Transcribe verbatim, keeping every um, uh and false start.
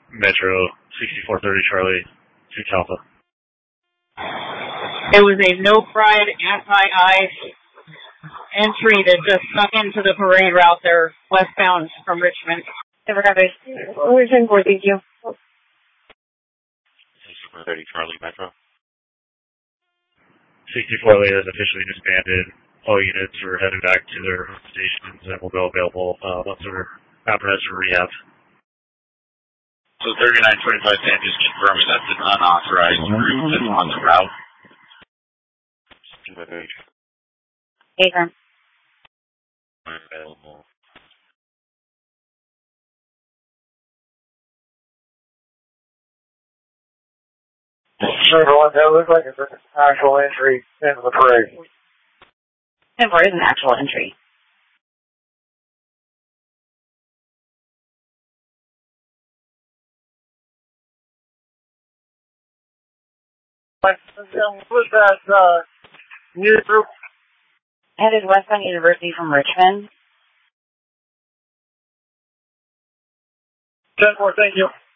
Metro, sixty-four thirty Charlie, six Alpha. It was a no-fried, anti-ice entry that just stuck into the parade route there, westbound from Richmond. Never got it. We're ten four, thank you. sixty-four thirty Charlie, Metro. sixty-four Late is officially disbanded. All units are headed back to their stations and will go available uh, once their apparatus are rehab. So thirty-nine twenty-five Sam just confirming that's an unauthorized route that's on the route. Hey, Graham. Available. Sure, that looks like it's an actual entry into the parade. ten four is an actual entry. What was that uh, news group? Headed westbound University from Richmond. ten four, thank you.